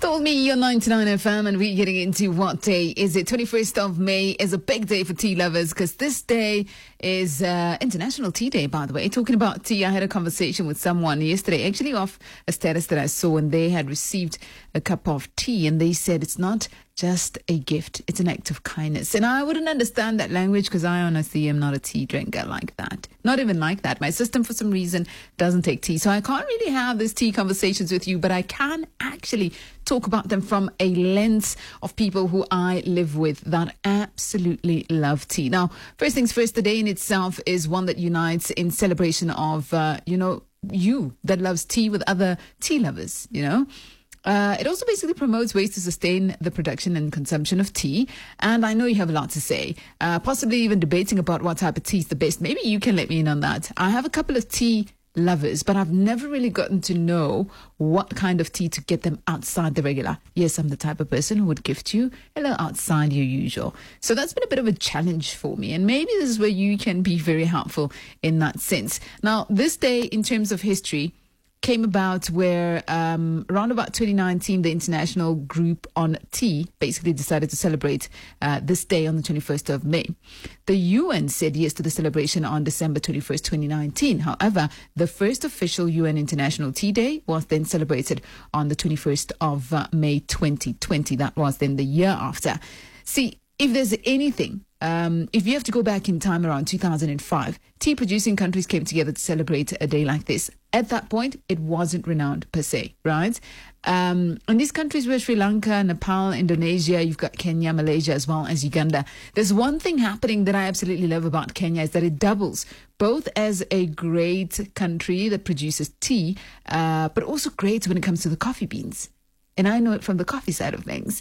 Told me you're 99 FM and we're getting into what day is it? 21st of May is a big day for tea lovers because this day is International Tea Day, by the way. Talking about tea, I had a conversation with someone yesterday, actually off a status that I saw, and they had received a cup of tea and they said it's not just a gift, it's an act of kindness. And I wouldn't understand that language because I honestly am not a tea drinker like that. Not even like that. My system, for some reason, doesn't take tea. So I can't really have these tea conversations with you, but I can actually talk about them from a lens of people who I live with that absolutely love tea. Now, first things first, the day in itself is one that unites in celebration of, you that loves tea with other tea lovers, It also basically promotes ways to sustain the production and consumption of tea. And I know you have a lot to say, possibly even debating about what type of tea is the best. Maybe you can let me in on that. I have a couple of tea lovers, but I've never really gotten to know what kind of tea to get them outside the regular. Yes, I'm the type of person who would gift you a little outside your usual. So that's been a bit of a challenge for me. And maybe this is where you can be very helpful in that sense. Now, this day in terms of history came about where around about 2019, the International Group on Tea basically decided to celebrate this day on the 21st of May. The UN said yes to the celebration on December 21st, 2019. However, the first official UN International Tea Day was then celebrated on the 21st of May 2020. That was then the year after. See, if there's anything, if you have to go back in time around 2005, tea producing countries came together to celebrate a day like this. At that point, it wasn't renowned per se, right? And these countries were Sri Lanka, Nepal, Indonesia, you've got Kenya, Malaysia, as well as Uganda. There's one thing happening that I absolutely love about Kenya is that it doubles both as a great country that produces tea, but also great when it comes to the coffee beans. And I know it from the coffee side of things.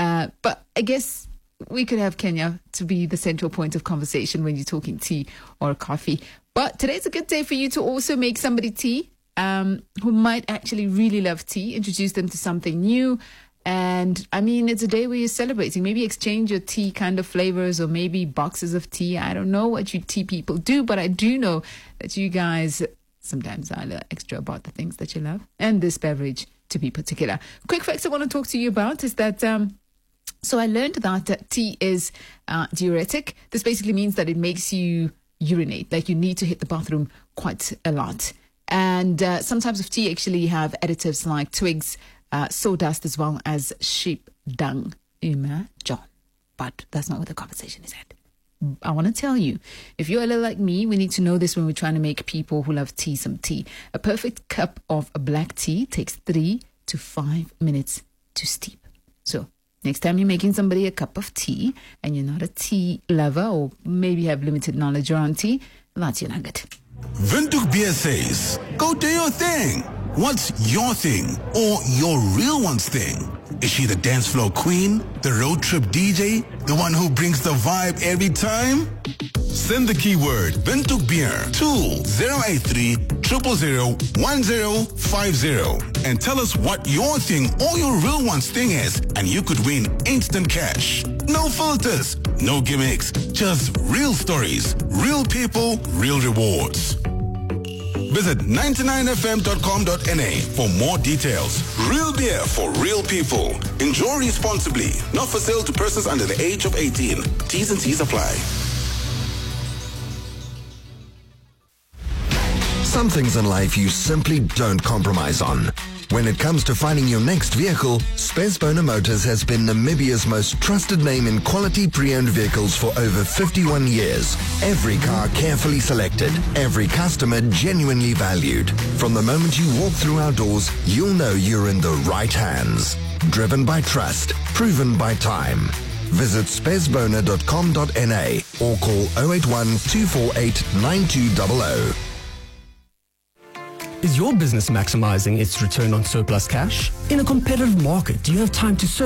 But I guess we could have Kenya to be the central point of conversation when you're talking tea or coffee. But today's a good day for you to also make somebody tea who might actually really love tea, introduce them to something new. And I mean, it's a day where you're celebrating. Maybe exchange your tea kind of flavors or maybe boxes of tea. I don't know what you tea people do, but I do know that you guys sometimes are a little extra about the things that you love. And this beverage to be particular. Quick facts I want to talk to you about is that so I learned that tea is diuretic. This basically means that it makes you urinate, like you need to hit the bathroom quite a lot. And some types of tea actually have additives like twigs, sawdust, as well as sheep dung. John. But that's not what the conversation is at. I want to tell you, if you're a little like me, we need to know this when we're trying to make people who love tea some tea. A perfect cup of black tea takes 3 to 5 minutes to steep. So next time you're making somebody a cup of tea and you're not a tea lover or maybe have limited knowledge around tea, that's your nugget. Windhoek Beer says, go do your thing. What's your thing or your real one's thing? Is she the dance floor queen, the road trip DJ, the one who brings the vibe every time? Send the keyword Windhoek Beer to 083 000 1050 and tell us what your thing or your real one's thing is, and you could win instant cash. No filters, no gimmicks, just real stories, real people, real rewards. Visit 99fm.com.na for more details. Real beer for real people. Enjoy responsibly. Not for sale to persons under the age of 18. T's and C's apply. Some things in life you simply don't compromise on. When it comes to finding your next vehicle, Spesbona Motors has been Namibia's most trusted name in quality pre-owned vehicles for over 51 years. Every car carefully selected, every customer genuinely valued. From the moment you walk through our doors, you'll know you're in the right hands. Driven by trust, proven by time. Visit spesbona.com.na or call 081 248 9200. Is your business maximizing its return on surplus cash? In a competitive market, do you have time to